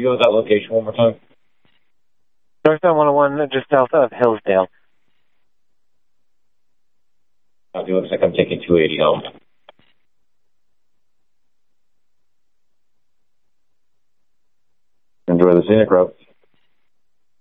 you go to that location one more time? Northbound 101, just south of Hillsdale. It looks like I'm taking 280 home. Enjoy the scenic route.